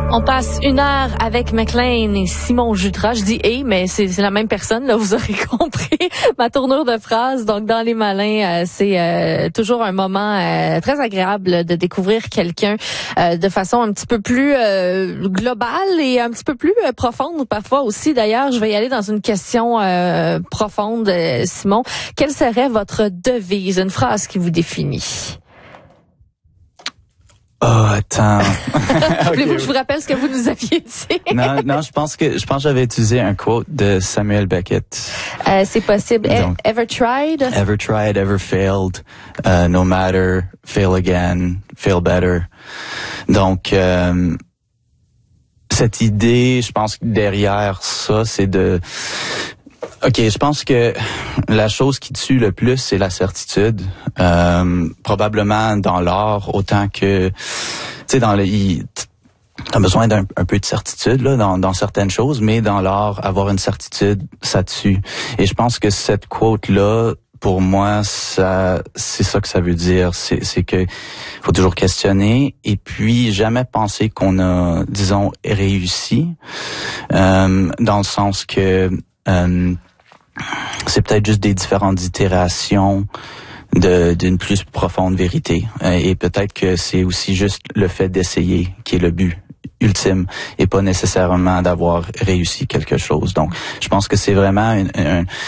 On passe 1 heure avec McLean et Simon Jutras. Je dis « et », mais c'est la même personne, là, vous aurez compris ma tournure de phrase. Donc, dans Les Malins, c'est toujours un moment très agréable de découvrir quelqu'un de façon un petit peu plus globale et un petit peu plus profonde parfois aussi. D'ailleurs, je vais y aller dans une question profonde, Simon. Quelle serait votre devise, une phrase qui vous définit? Oh, attends. Voulez-vous que je vous rappelle ce que vous nous aviez dit? Non, je pense que j'avais utilisé un quote de Samuel Beckett. C'est possible. Donc, ever tried? Ever tried, ever failed. No matter, fail again, fail better. Donc, cette idée, je pense que derrière ça, c'est de... OK, je pense que la chose qui tue le plus, c'est la certitude. Probablement dans l'art, autant que, tu sais, t'as besoin d'un peu de certitude là dans certaines choses, mais dans l'art, avoir une certitude, ça tue. Et je pense que cette quote-là, pour moi, c'est ça que ça veut dire. C'est que faut toujours questionner et puis jamais penser qu'on a, disons, réussi, dans le sens que c'est peut-être juste des différentes itérations d'une plus profonde vérité. Et peut-être que c'est aussi juste le fait d'essayer qui est le but ultime et pas nécessairement d'avoir réussi quelque chose. Donc, je pense que c'est vraiment